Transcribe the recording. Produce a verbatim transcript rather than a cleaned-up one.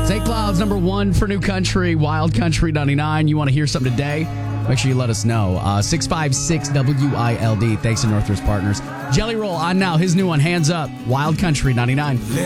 Saint Cloud's number one for New Country, Wild Country ninety-nine. You want to hear something today? Make sure you let us know. Uh, six five six W I L D. Thanks to Northwest Partners. Jelly Roll on now. His new one, Hands Up, Wild Country ninety-nine.